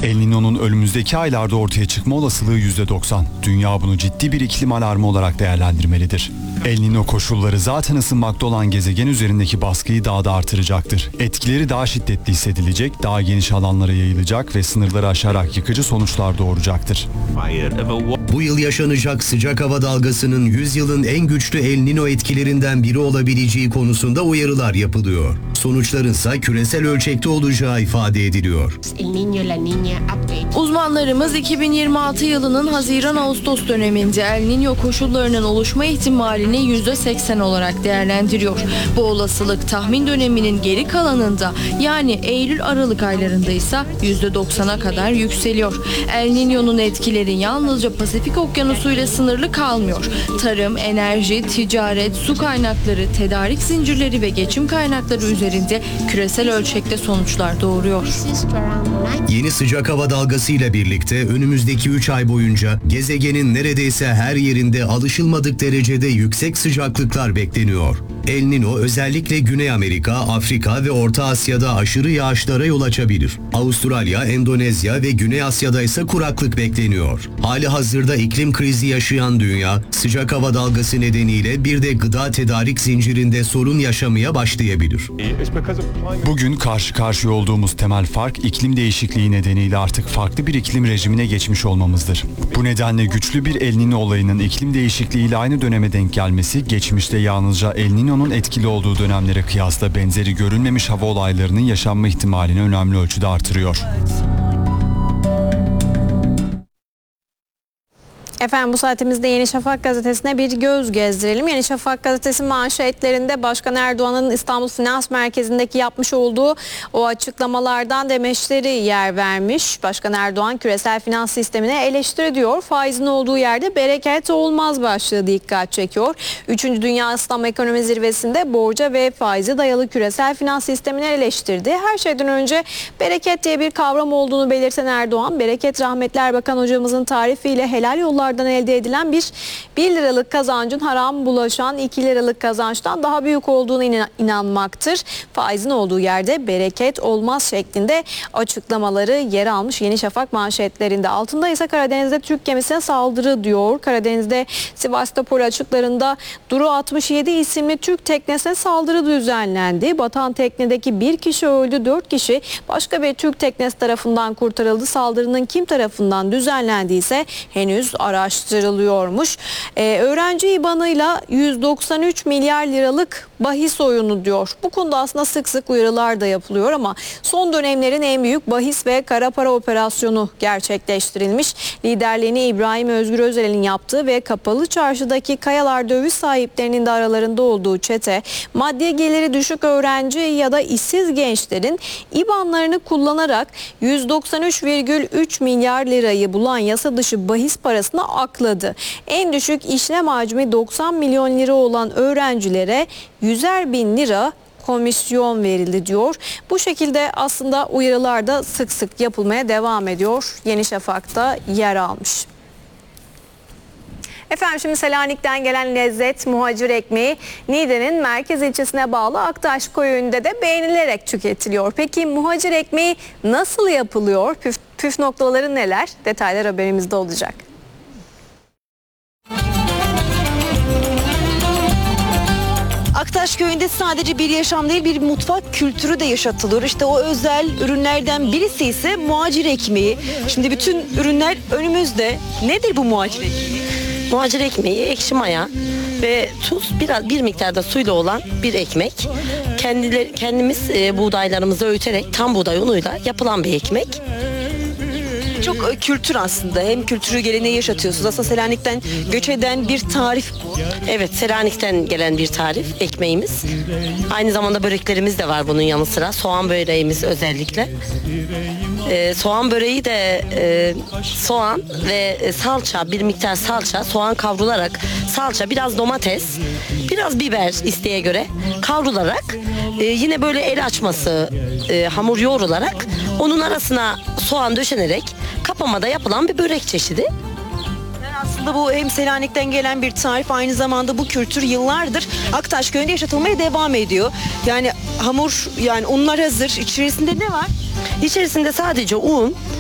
El Niño'nun önümüzdeki aylarda ortaya çıkma olasılığı %90. Dünya bunu ciddi bir iklim alarmı olarak değerlendirmelidir. El Niño koşulları zaten ısınmakta olan gezegen üzerindeki baskıyı daha da artıracaktır. Etkileri daha şiddetli hissedilecek, daha geniş alanlara yayılacak ve sınırları aşarak yıkıcı sonuçlar doğuracaktır. Bu yıl yaşanacak sıcak hava dalgasının 100 yılın en güçlü El Niño etkilerinden biri olabileceği konusunda uyarılar yapılıyor. Sonuçlarınsa küresel ölçekte olacağı ifade ediliyor. Uzmanlarımız 2026 yılının Haziran-Ağustos döneminde El Niño koşullarının oluşma ihtimalini %80 olarak değerlendiriyor. Bu olasılık tahmin döneminin geri kalanında yani Eylül-Aralık aylarında ise %90'a kadar yükseliyor. El Niño'nun etkileri yalnızca Pasifik Okyanusu ile sınırlı kalmıyor. Tarım, enerji, ticaret, su kaynakları, tedarik zincirleri ve geçim kaynakları üzerinde küresel ölçekte sonuçlar doğuruyor. Yeni sıcak hava dalgasıyla birlikte önümüzdeki 3 ay boyunca gezegenin neredeyse her yerinde alışılmadık derecede yüksek sıcaklıklar bekleniyor. El Niño özellikle Güney Amerika, Afrika ve Orta Asya'da aşırı yağışlara yol açabilir. Avustralya, Endonezya ve Güney Asya'da ise kuraklık bekleniyor. Hali hazırda iklim krizi yaşayan dünya, sıcak hava dalgası nedeniyle bir de gıda tedarik zincirinde sorun yaşamaya başlayabilir. Bugün karşı karşıya olduğumuz temel fark iklim değişikliği nedeniyle artık farklı bir iklim rejimine geçmiş olmamızdır. Bu nedenle güçlü bir El Niño olayının iklim değişikliğiyle aynı döneme denk gelmesi, geçmişte yalnızca El Niño'nun etkili olduğu dönemlere kıyasla benzeri görülmemiş hava olaylarının yaşanma ihtimalini önemli ölçüde artırıyor. Efendim bu saatimizde Yeni Şafak gazetesine bir göz gezdirelim. Yeni Şafak gazetesi manşetlerinde Başkan Erdoğan'ın İstanbul Finans Merkezi'ndeki yapmış olduğu o açıklamalardan demeçleri yer vermiş. Başkan Erdoğan küresel finans sistemine eleştiri diyor. Faizin olduğu yerde bereket olmaz başlığı dikkat çekiyor. 3. Dünya İslam Ekonomi Zirvesi'nde borca ve faize dayalı küresel finans sistemini eleştirdi. Her şeyden önce bereket diye bir kavram olduğunu belirten Erdoğan, bereket rahmetli Erbakan hocamızın tarifiyle helal yollar elde edilen bir 1 liralık kazancın haram bulaşan 2 liralık kazançtan daha büyük olduğuna inanmaktır. Faizin olduğu yerde bereket olmaz şeklinde açıklamaları yer almış Yeni Şafak manşetlerinde. Altında ise Karadeniz'de Türk gemisine saldırı diyor. Karadeniz'de Sivastopol açıklarında Duru 67 isimli Türk teknesine saldırı düzenlendi. Batan teknedeki bir kişi öldü, 4 kişi başka bir Türk teknesi tarafından kurtarıldı. Saldırının kim tarafından düzenlendiyse henüz araştırılıyormuş. Öğrenci IBAN'ıyla 193 milyar liralık bahis oyunu diyor. Bu konuda aslında sık sık uyarılar da yapılıyor ama son dönemlerin en büyük bahis ve kara para operasyonu gerçekleştirilmiş. Liderliğini İbrahim Özgür Özel'in yaptığı ve Kapalı Çarşı'daki Kayalar döviz sahiplerinin de aralarında olduğu çete, maddi geliri düşük öğrenci ya da işsiz gençlerin IBAN'larını kullanarak 193,3 milyar lirayı bulan yasa dışı bahis parasını akladı. En düşük işlem hacmi 90 milyon lira olan öğrencilere 100'er bin lira komisyon verildi diyor. Bu şekilde aslında uyarılar da sık sık yapılmaya devam ediyor. Yeni Şafak'ta yer almış. Efendim şimdi Selanik'ten gelen lezzet muhacir ekmeği Niğde'nin merkez ilçesine bağlı Aktaş köyünde de beğenilerek tüketiliyor. Peki muhacir ekmeği nasıl yapılıyor? Püf noktaları neler? Detaylar haberimizde olacak. Aktaş köyünde sadece bir yaşam değil bir mutfak kültürü de yaşatılıyor. İşte o özel ürünlerden birisi ise muhacir ekmeği. Şimdi bütün ürünler önümüzde. Nedir bu muhacir ekmeği? Muhacir ekmeği ekşi maya ve tuz, bir miktarda suyla olan bir ekmek. Kendimiz buğdaylarımızı öğüterek tam buğday unuyla yapılan bir ekmek. Çok kültür aslında. Hem kültürü geleneği yaşatıyorsunuz. Aslında Selanik'ten göç eden bir tarif. Evet, Selanik'ten gelen bir tarif ekmeğimiz. Aynı zamanda böreklerimiz de var bunun yanı sıra. Soğan böreğimiz özellikle. Soğan böreği de soğan ve salça, bir miktar salça, soğan kavrularak salça, biraz domates, biraz biber isteğe göre kavrularak yine böyle el açması hamur yoğrularak onun arasına soğan döşenerek kapamada yapılan bir börek çeşidi. Aslında bu hem Selanik'ten gelen bir tarif, aynı zamanda bu kültür yıllardır Aktaş köyünde yaşatılmaya devam ediyor. Yani hamur, yani unlar hazır. İçerisinde ne var? İçerisinde sadece un,